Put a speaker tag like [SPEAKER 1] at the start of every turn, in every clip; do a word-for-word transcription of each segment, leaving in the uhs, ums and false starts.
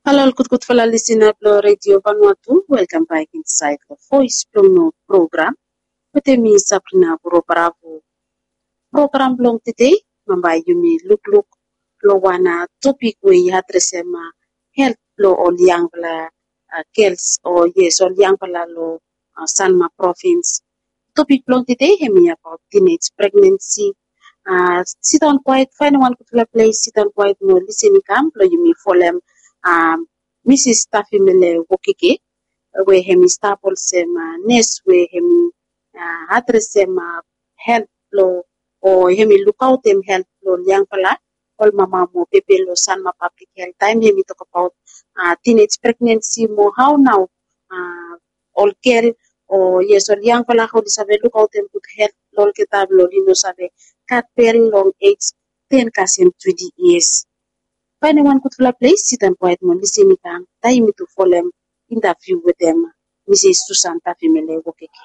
[SPEAKER 1] Halal good fala listener lo radio Vanuatu. Welcome back inside the Voice Promo program. With me Sabrina Buro Bravo. Program long today. Mamba yumi look look lo wana topic we hadresema health lo o liang bala uh, girls or yes or liang bala lo uh, Sanma province. Topic long today hemi about teenage pregnancy. Uh, sit down quiet, find one good place, sit down quiet, no listen camp, lo yumi folem um, Missus Tafimele Wokike, we hemi staples sema nurse we hemi uh, address sema health lo or hemi look out them health lo young pala all mama mo pepe lo sanma public health time hemi talk about uh, teenage pregnancy mo how now uh, all girl or yes all young pala how disave look out them good health lol kitab lo lino save cat very long age ten kasim twenty years. Find one good place, sit and quiet mo listen kan time to follow interview with them Missus Susan Tafimele Wokeke.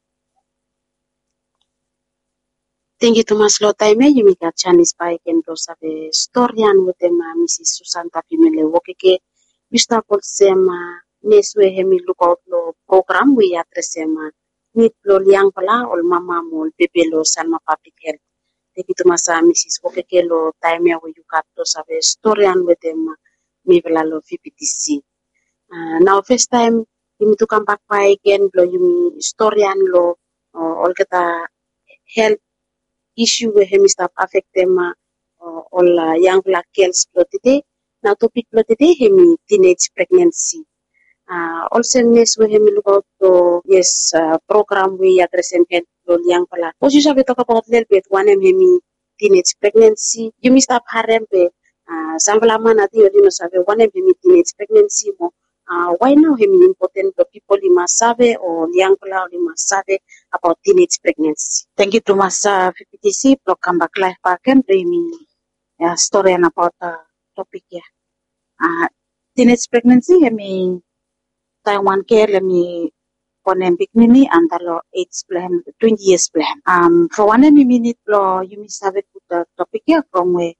[SPEAKER 1] Thank you too much lo time you make a Chinese by and those of a historian with them Missus Susan Tafimele Wokeke. Mister Polsema Neswe hemi look out lo program we address them meet lo liang pala or mama mo pepe lo Salma public health. Thank you too much Missus Wokeke lo time where you got those of a historian with them Mivela lo V P T C. Uh, now first time you need to come back by again lo you historian lo uh, all kata health issue where hemi stop affect them uh, all uh, young black girls lo today. Now topic lo today hemi teenage pregnancy. Uh, also next we hemi look out to yes uh, program we address and health lo young pala. What you shall talk about little bit one hemi teenage pregnancy. You must stop harem be uh, sambala man ati yodi no sabe one hemi teenage pregnancy mo. Uh, why now hemi important for people in Masabe or young people in Masabe about teenage pregnancy? Thank you to Masa V P T C. Pro come back live back and bring me a story about the topic here. Uh, teenage pregnancy hemi Taiwan care hemi ponem bikini and the age plan twenty years plan. Um, for one minute lo you must have the topic here from where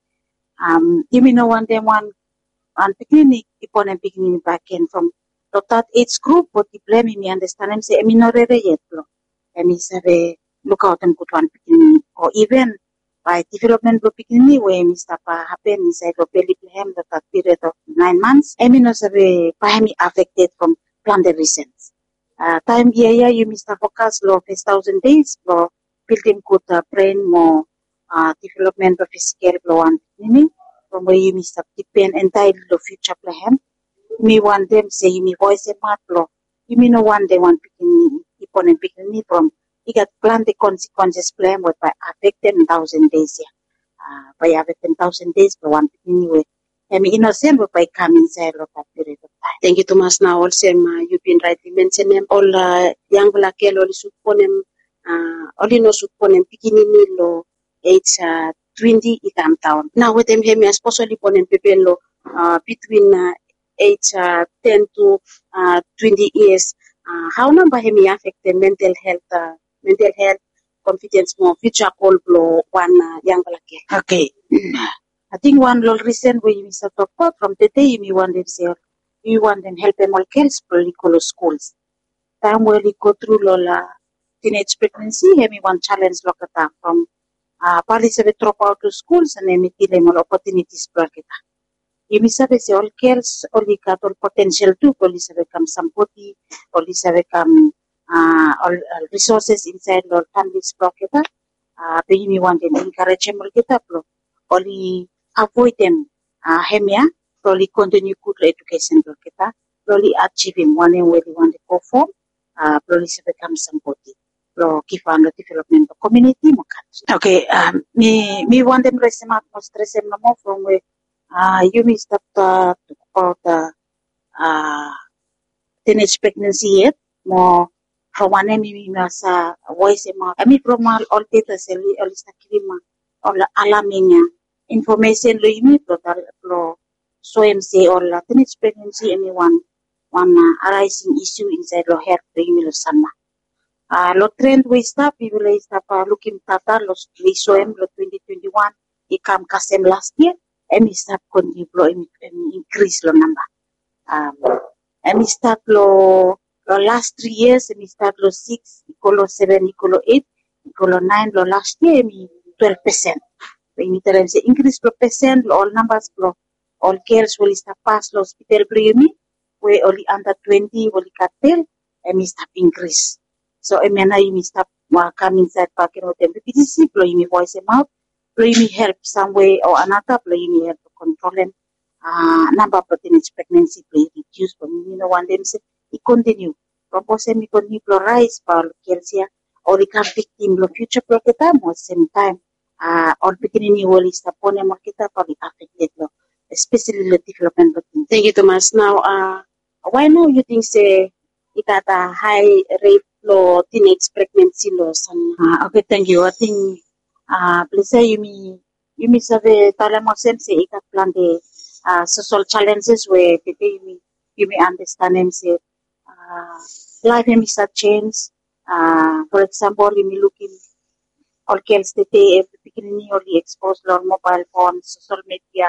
[SPEAKER 1] um you may know one day one. And beginning, ipon ang beginning back in from the third age group, but the blame me understand him say, "Emi no rere yet lo." Emi sabe look out and put one beginning, or even by development of beginning where emi start happen inside the belly blame the that period of nine months. Emi no sabe pahami affected from plant reasons. Uh, time yeah yeah you must focus lo first thousand days lo building good uh, brain more uh, development of physical lo one beginning. From where you must depend entirely the future plan. Me want them say me voice a mat law. You mean no one they want picking upon and picking me from you got plan the consequences plan what by affect them in thousand days yeah. Uh by affecting thousand days for one picking anyway. I mean innocent but by coming inside of that period of time. Thank you Thomas now also uh, you've been rightly mentioning all uh, young black girl only should put them uh only no should put them picking in law age uh twenty ikam town. Now with them hemi especially ponen people uh, between uh, age uh, ten to uh, twenty years. Uh, how number hemi affect the mental health, uh, mental health, confidence more future call blow one uh, young black girl. Okay. I think one little reason where you start talk about from the day you want them say you want them help them all girls probably schools. Time where you go through lola teenage pregnancy, hemi one challenge look at from Uh, pali sabi drop out to schools and then itile mo opportunities per kita. Imi sabi si all girls, all got all potential too, all sabi kam sampoti, all sabi kam uh, all, all resources inside all families per kita. Uh, but imi want them encourage them all kita, all avoid them uh, hemia, all continue good education per kita, all achieve him one and where they want to go for, uh, all sabi kam sampoti. Lo kifan lo development of community mo kan. Okay, um, me me want them resume at most resume no more from where uh you missed up uh, about the uh teenage pregnancy yet more from one me me sa voice mo. I mean from all all data seli all sta kilima all alarming information lo yumi total lo so M C all teenage pregnancy anyone one uh, arising issue inside lo health lo yumi lo sama. Uh, lo trend we stop, we will stop uh, looking tata, lo resoem, lo twenty twenty-one, ikam kasem last year, and we stop continue, lo increase lo number. Um, and we start lo, lo last three years, and we start lo six, equal seven, equal eight, equal nine, lo last year, me twelve percent. When we tell them say increase lo percent, lo all numbers, lo all girls will start pass lo hospital premi, where only under twenty will cartel, and we start increase. So I mean, you start come inside parking with them. P T C, blow me voice them out, blow me help some way or another, blow me help to control them. Uh, number of teenage pregnancy play reduce from you know one them say it continue. Propose me continue to rise for Kelsia or become victim lo future pro kita mo same time. Uh, or beginning you will start on a kita for the affected lo, especially the development of things. Thank you, Thomas. Now, uh, why now you think say it at a high rate lo teenage pregnancy loss? Uh, okay, thank you. I think uh, please say you me you me save talamo sense it at plan the uh, social challenges where today you me you may understand them say uh, life may start change. Uh, for example, you may look in all girls today every beginning only exposed to mobile phones, social media,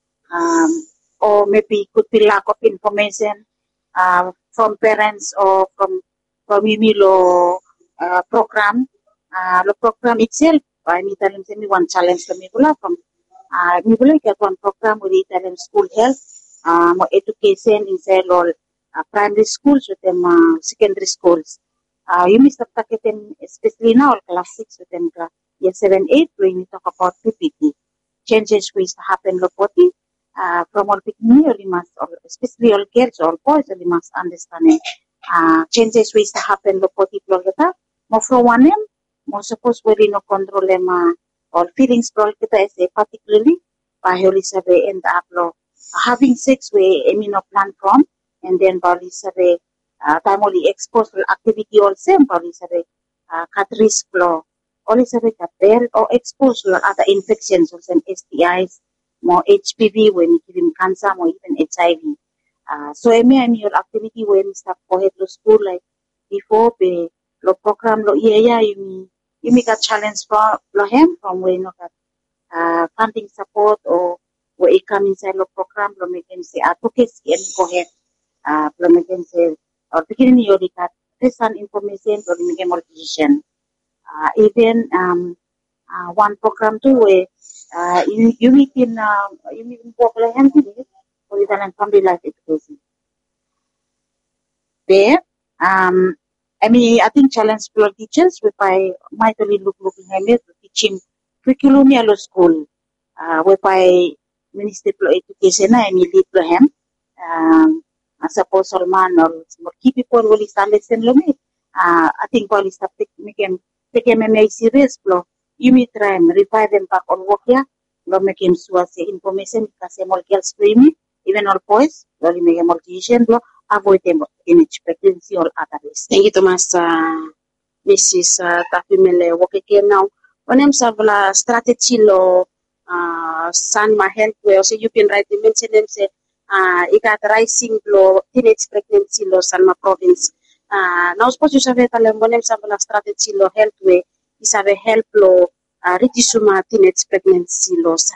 [SPEAKER 1] um, or maybe could be lack of information uh, from parents or from from Mimilo uh, program. Uh, the program itself, I mean, tell them me one challenge to me from uh, me get one program with Italian school health, uh, more education inside all uh, primary schools with them uh, secondary schools. Uh, you must have taken especially now class six with them class year seven, eight when we talk about P P T. Changes which happen locally uh, from all beginning, you must, especially all girls, all boys, you must understand it. Uh, changes which happen locally, more from one them, more suppose we no control them uh, all feelings, particularly by Holy Sabe end up lo, having sex where I mean no plan from, and then Holy Sabe uh, time only exposed to activity also, Holy Sabe uh, cut risk lo. Always have a bear or exposed to other infections or some S T Is, more H P V when you give him cancer or even H I V. Uh, so I mean your activity when you start for head to school like before the lo program lo yeah yeah you mean you make a challenge for lo him from when you got uh, funding support or where you come inside lo program lo make him say advocacy and go ahead uh lo make him say or beginning you got recent information or make him decision. Uh, even um, uh, one program too where uh, you you meet in uh, you meet in popular entity for the and family life education. There, um, I mean, I think challenge for teachers whereby mightily look looking at to teaching curriculum yellow school, uh, whereby Ministry for Education I mean lead to him. Um, I suppose Solman or more key people will stand listen to me. Uh, I think all is start make him take him a serious flow. You may try and revive them back on work here. Lo make him source information because him all girls me, even all boys. Lo make him all teaching lo avoid them in expectancy or otherwise. Thank you, Thomas. Uh, Missus Uh, Tafimele work again now. On him savla strategy lo uh, san ma health where so you can write the mention them say uh, it got rising lo teenage pregnancy lo san ma province. Uh, now suppose you have a talent sample strategy lo health way is have a help lo uh, reduce my teenage pregnancy loss.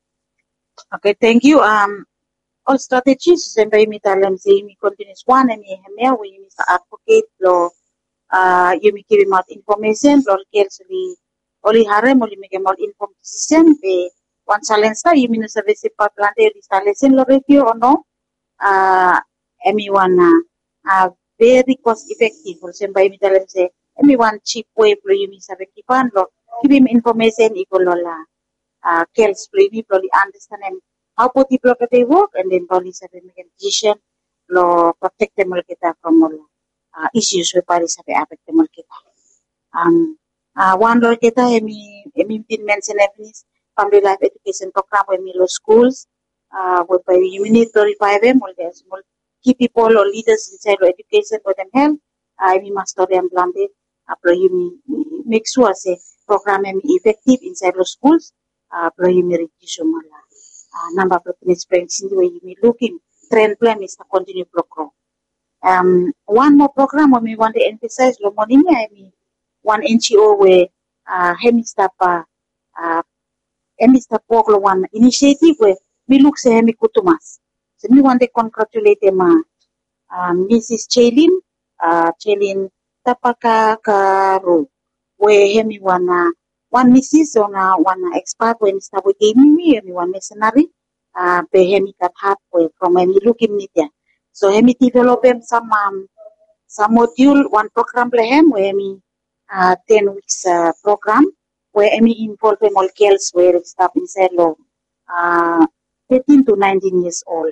[SPEAKER 1] Okay, thank you. Um, all strategies sempre mi talent say mi continuous one and mi hemia we mi advocate lo uh you mi give out information lo girls li oli harem oli mi give out information be one challenge sa you mi no service pa plante installation lo radio or no uh emi one uh very cost effective for sempre mi talent say emi one cheap way for you mi sabe kipan lo give him information equal la uh girls really probably understand them how put the block they work and then probably sabe make a decision lo protect them kita from all uh, issues we probably sabe affect them kita um uh, one lo kita emi emi tin mention every family life education program when me lo schools uh whereby you need to revive them all the small key people or leaders inside lo education for them help uh, emi master them blande apro you make sure say program emi effective inside lo schools uh apro you reduce mala uh, number of teenage pregnancy where you may looking trend plan is to continue program. Um, one more program where we want to emphasize lo morning I mean one N G O where uh hemistap uh, uh hemistap work lo one initiative where we look say hemi kutumas.
[SPEAKER 2] So me want to congratulate them, uh, Missus Chelin, uh, Chelin Tapaka Karo, where hemi wana one Missus ona one expert when start with gaming me, hemi one mercenary, uh, be hemi kat halfway from hemi looking media. So hemi develop him some um, some module, one program lehem where hemi uh, ten weeks uh, program where hemi involve him all girls where it start inside law, uh, thirteen to nineteen years old.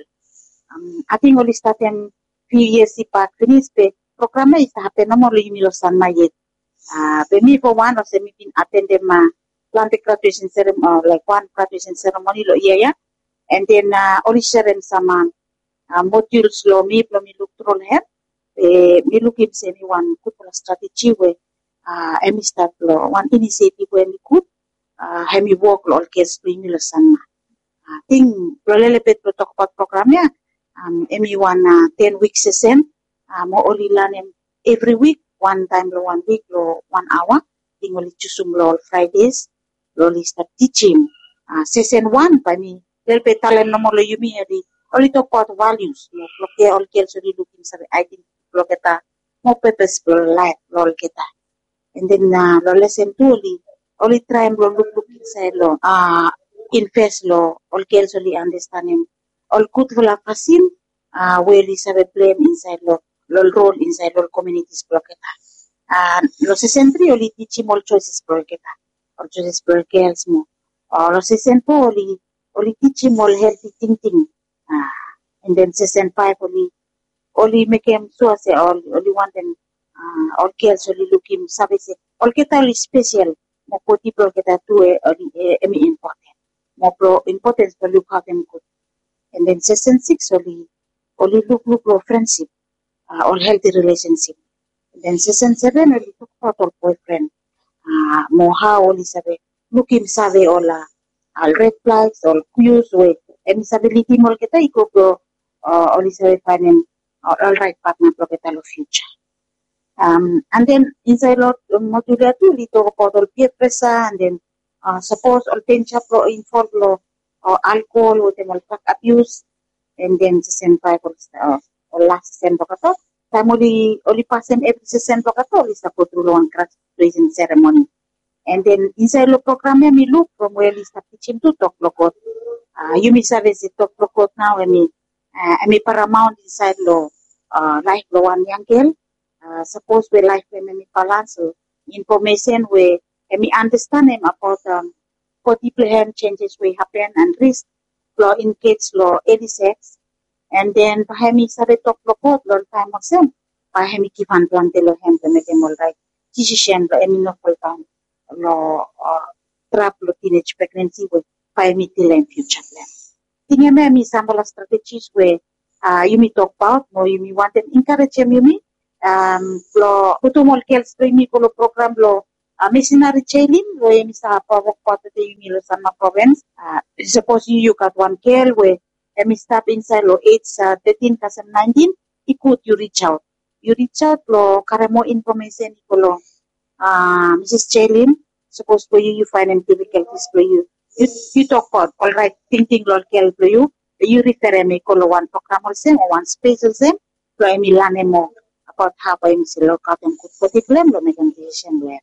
[SPEAKER 2] Um, I think only start them few years back. Finish the program is happen no more you san mayet. Uh, but me for one of them been attend them uh, plant graduation ceremony, uh, like one graduation ceremony lo yeah yeah, and then uh, only share them some uh, uh, modules lo me lo me look through here. Uh, me look in say me one good strategy where uh, I start lo one initiative where me could uh, have me work lo all case to me lo san. I think lo little bit to talk about program yeah. Um, emi one uh, ten weeks session, uh, mo only learn em every week, one time lo one week lo one hour. Ting only chusum lo Fridays, lo li start teaching. Uh, session one, pa mi, little bit talent no mo lo yumi edi. Only talk about values, lo bloke all girls only looking sa identity, lo kita, mo purpose lo life, lo kita. And then uh, lo lesson two only, only try lo look look inside lo, uh, invest lo, all girls only understand him. All good for la pasin, uh, where is a blame inside lo, lo role inside lo communities blocketa. And lo sesentri only teach him all choices blocketa, all choices for girls mo. Or lo sesento only, only teach him all healthy thinking. Uh, and then session five only, only make him so say all, only want them, uh, all girls only look him service. All keta only special, mo poti blocketa too, uh, emi important. Mo pro importance for look how them good. And then session six only, only look look for friendship, uh, or healthy relationship. And then session seven only talk about all boyfriend, uh, more how only sabe look him sabe all uh, all red flags, all cues with emi sabe liti mo kita iko ko uh, only sabe find him uh, all right partner pro kita lo future. Um, and then inside lot module two we talk about all peer pressure and then uh, suppose all tension pro involve lo or alcohol or the drug abuse, and then session five or, uh, or last session bakato. Time only only pass them every session bakato is the go through one graduation ceremony. And then inside the program me look from where we start teaching to talk lokot. Uh, you may service talk lokot now I mean uh, I mean paramount inside lo uh, life lo one young girl. Uh, suppose we life we may balance so information where I mean understand them about um body plan changes will happen and risk law in kids law early sex and then pahami sabe talk lokot lo time of them pahami kivan plante lo hem to make them all right decision lo emi no full time lo uh, trap lo teenage pregnancy with pahami till in future plan tingin me mi sample strategies where uh, you may talk about mo you may want them encourage them you may um lo kutumol girls lo mi ko lo program lo Uh, missionary Chelin, where you sa pawak part of the Unilo Sama province. Uh, suppose you, you got one girl where you stop inside lo age uh, thirteen to nineteen, you could you reach out. You reach out lo kare mo information ko lo uh, Missus Chelin. Suppose for you you find any difficulties for you. You you talk about all right thinking lo girl for you. You refer me ko lo one program or same or one space or same. Lo emi learn mo about how I am silo katem kut particular lo mechanism where.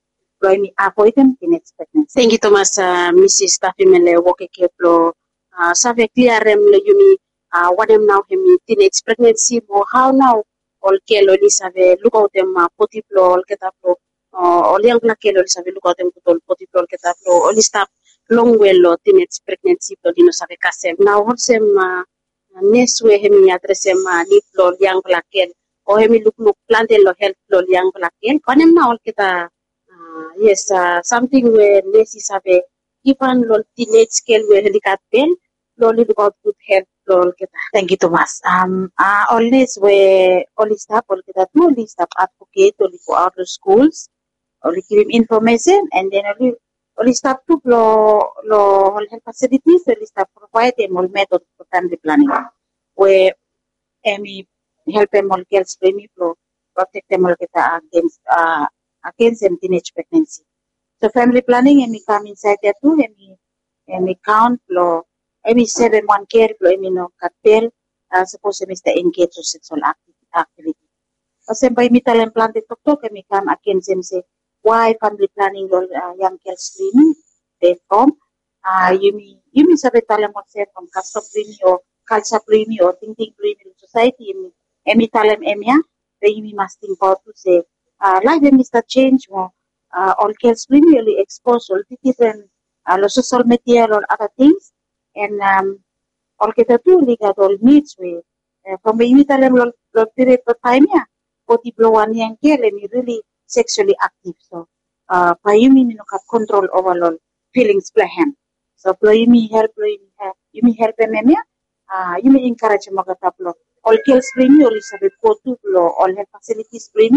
[SPEAKER 2] Avoid them in expectancy.
[SPEAKER 1] Thank you, Thomas, uh, Missus Tafimele Wokekeplo. Uh, Save clear rem le yumi, uh, what them now hemi teenage pregnancy, or how now, all kelo li save, look out them, uh, potiplo, all ketaplo, uh, all young black kelo li save, look out them, all potiplo, all ketaplo, all stop long well, teenage pregnancy, but you know, save kasem. Now, what's them, uh, next way hemi address them, uh, leap lo, young black kelo, or hemi look, look, plant lo, health lo, young black kelo, panem now all keta. Uh, yes, uh, something where less is have a given lol teenage scale where he got pen, lolly about good health, lol get. Thank you, Thomas. Um, uh, always where only staff, all get that, only staff advocate, only go out of schools, only give him information, and then only only staff to lo lo health facilities, only staff provide them all method for family planning, where any help them all girls me flow, protect them all get against uh. against them teenage pregnancy. So family planning, and we come inside there too, and we, and we count, lo, and we seven one care, lo, and we no cut bill,
[SPEAKER 2] uh, suppose Mister engage to sexual activity. Kasi by mitalem planted tok kami kam akin sem say why family planning lol uh, young girls screening they from uh, yumi yumi sabi talem mo say from custom screening or culture screening or thinking screening society yumi emi talem emya they yumi must think about to say uh, like when Mister change mo uh, all girls screening really expose all different uh, social media or other things and um, all kita tu liga all needs we uh, from yumi talem lol lol period of time ya poti blowan yang kele ni really sexually active so uh payumi ni nokat control overall feelings plahem so payumi help payumi help yumi help memia uh yumi encourage magata plo all kills bring you sabe potu plo all health facilities bring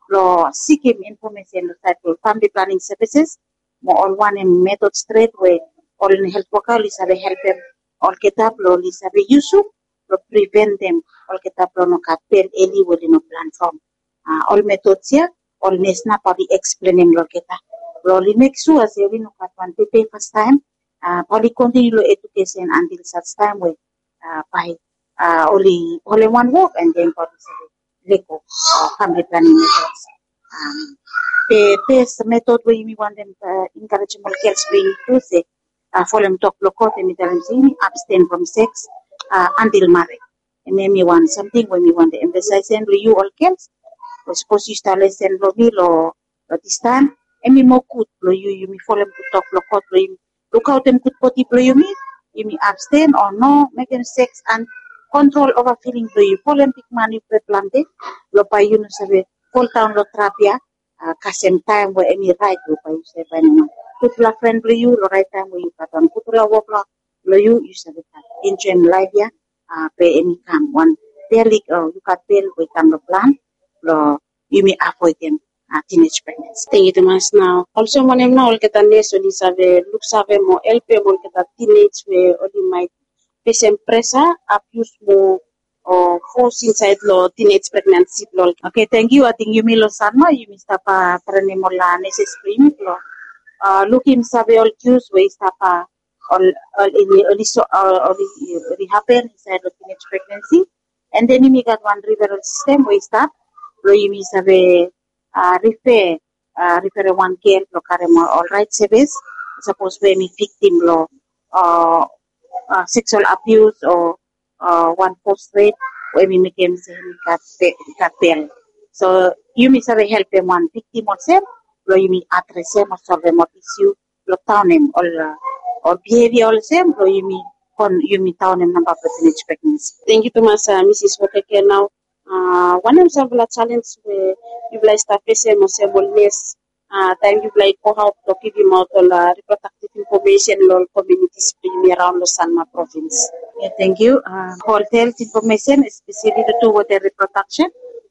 [SPEAKER 2] lo seeking information that family planning services mo all one method straight way all health worker li sabe help them all kita plo li sabe yusu to prevent them all kita plo no kapel eli wali no platform uh, all methods ya all nesna pali explaining lo kita lo li make sure se we no katwan pepe first time uh, pali continue lo education until such time we uh, by uh, only only one work and then pali se leko uh, family planning methods um, the best method we we want them uh, encourage more girls being to say uh, follow talk lo kote mi dalam sini abstain from sex Uh, until marriage. And then we want something when we want to emphasize and you all girls. We suppose you start lesson lo me lo lo this time. And me more good lo you you me follow to talk lo kot lo you look out them good poti lo you me you me abstain or no making sex and control over feeling lo you follow pick money pre plante lo pa you no sabe fall down lo trapia uh, kasem time where any right lo pa you say pa no put la friend lo you lo right time where you katan put la work lo lo you you sabe in life ya uh, pay any come one daily uh, you got bill we come the plan lo you may avoid them uh, teenage pregnancy.
[SPEAKER 1] Thank you too much now. Also mo nem na ol kita neso di sabe look sabe mo help mo kita teenage we odi might patient pressure abuse mo or force inside lo teenage pregnancy lo.
[SPEAKER 2] Okay, thank you. I think you may lo sana you may stop uh, training mo la necessary lo. Uh, look him sabe all cues we stop uh, all all early so all happen inside the teenage pregnancy and then you got one referral system we start lo you may sabe uh, refer uh, refer one care lo kare mo all right service suppose when me victim lo uh, uh, sexual abuse or uh, one forced rape when me make him say got got bail so you may sabe help them one victim or self lo you may address them or solve them issue lo town him all uh, or behavior same or you mean on you mean town and number percentage pregnancy.
[SPEAKER 1] Thank you too much, uh, Missus Wokeke. Now, uh, one of the challenge where you like start facing more semolness, uh, time you like go out to give him out all uh, reproductive information in all communities around the Sanma province.
[SPEAKER 2] Yeah, thank you. Uh, all health information, especially the two with the reproduction.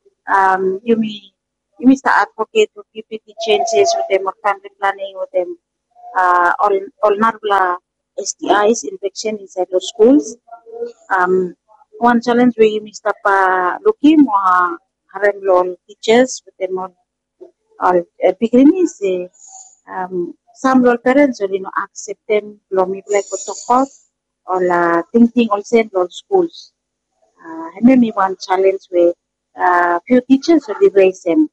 [SPEAKER 2] Um, you mean you mean start advocate to P P T changes with them or family planning with them. Uh, all all narvla S T Is infection inside the schools. Um, one challenge we missed up uh, looking more harem lol teachers with them all all uh, beginning is uh, um some lol parents will you know accept them lo me like what talk about or uh, thinking also in lol schools. Uh, and then we one challenge where uh, few teachers will raise them.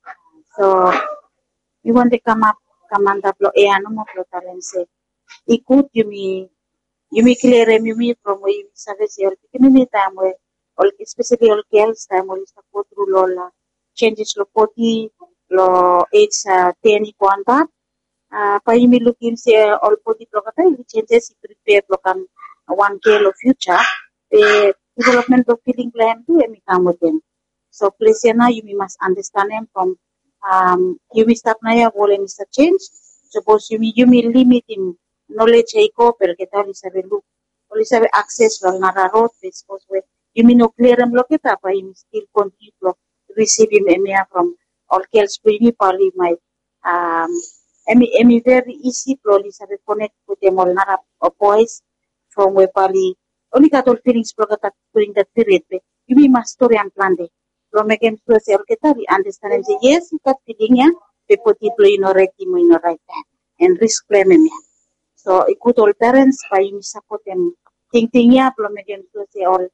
[SPEAKER 2] So we want to come up. Kamanda plo e ano mo plo talense ikut yumi yumi clear yumi from we service your kini time we all especially all girls time we start go through lola changes lo forty lo age uh, ten kwanta uh, pa yumi looking say all forty plo kata changes prepare plo kan one girl of future the development of feeling plan to emi come with them so please na you must understand them from um you may stop na ya wala Mister change suppose you may you may limit in knowledge ko pero kita li sabe look only sabe access wal nararot because we you may no clear am lokita pa you still continue to receive him email from all girls pretty probably my um emi emi very easy probably sabe connect with them all nara or boys from we probably only got all feelings progata during that period you may must story and plan day lo make sure say kita we understand and say yes you got feeling ya pe poti play no right mo no right time and risk claim ya so it could all parents by you support them think thing ya lo make sure say all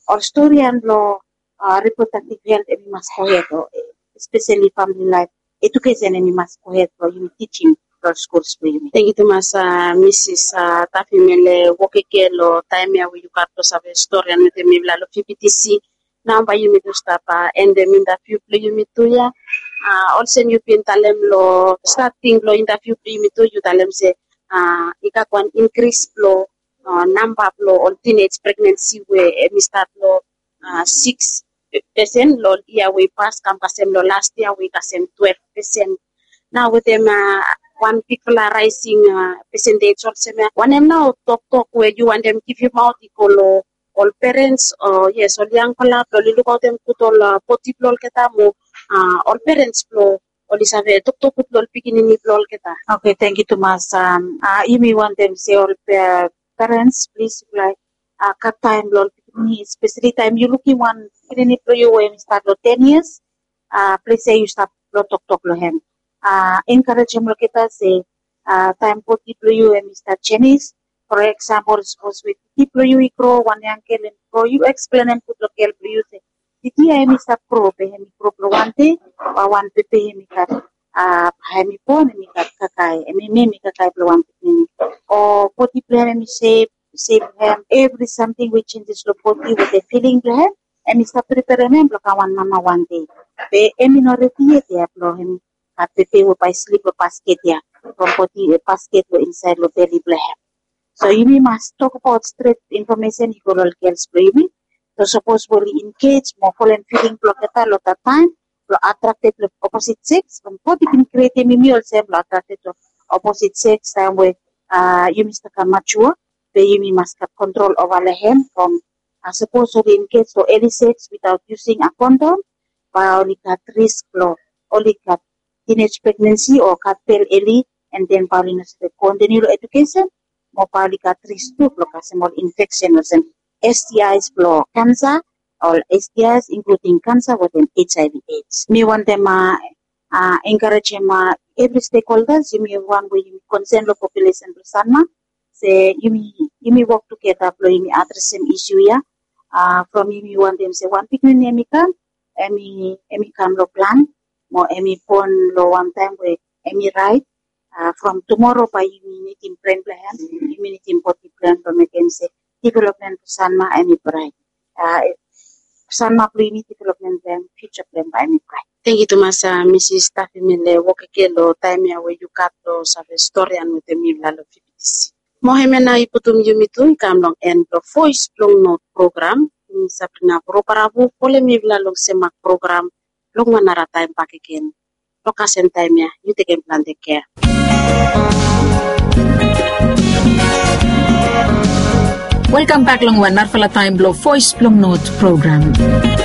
[SPEAKER 2] or historian lo uh, reproductive health emi mas koheto, especially family life education emi mas koheto yung teaching for schools po yun.
[SPEAKER 1] Thank you mas uh, Missus Uh, Tafimele wokeke lo time ya wi yukato sa historian with mi la lo P P T C namba yumi to stapa ende minda pupil yumi to ya uh, also you pin talem lo starting lo interview yumi to you talem se uh, ika kwan increase lo uh, number lo on teenage pregnancy we mi start lo uh, six percent lo year we pass kam kasem lo last year we kasem twelve percent now with them uh, one particular rising uh, percentage also one them now talk talk where you want them give you out equal all parents or uh, yes all young pala poli look out them put all uh, poti plol keta mo uh, all parents plo all is have talk talk put plol pikini plol keta.
[SPEAKER 2] Okay, thank you Thomas. Um, uh, you may want them say all uh, parents please like uh, cut time plol pikini especially time you looking one pikini plo you when start lo ten years uh, please say you start lo talk talk lo hem uh, encourage him lo kita say uh, time poti plo you when start Chinese. For example, suppose with people you grow one young kid pro you explain and put local pro you say titi ay mi sa pro pe hemi pro pro one day or one pepe hemi kat ah hemi po hemi kat kakay emi me mi kakay pro one pepe or poti pro hemi say say hem every something which changes lo poti with the feeling pro hem emi sa prepare hemi lo kawan mama one day pe emi no retire ya pro hemi kat pepe wo pa sleep lo basket ya from poti basket lo inside lo belly pro hem. So you must talk about straight information equal girls baby. So suppose we engage more full and feeling block at a lot of time, lo attracted to opposite sex, from what you can create a mimi also attracted to opposite sex time where uh you must become mature, where you must have control over the hand from uh, suppose we engage to early sex without using a condom, but only got risk lo only got teenage pregnancy or got fail early and then probably the continue education. Mo pali ka tris tu lo kasi more infection or some S T Is lo cancer or S T Is including cancer within H I V AIDS. Me want them uh, uh, encourage them uh, every stakeholders. You may one way you concern the population to sanma. Say you may you may work together. Lo you may address some issue ya. Uh, from you may want them say one picnic emi kan emi emi kan lo plan mo emi pon lo one time we emi right. Uh, from tomorrow by immunity plan plan, immunity body plan from against development Sanma and bright. Uh, Sanma immunity development plan, future plan by me bright.
[SPEAKER 1] Thank you to Masa Missus Tafimele Wokekelo time ya we you cut those of historian with the Mila of P P T C. Mohemena iputum yumitu ikamlong end of voice long note program. Sabrina Proparabu, Pole Mila long semak program long manara time back again. Location time ya, you take plan take care.
[SPEAKER 3] Welcome back long one Narfala Time Blow Voice Long Note program.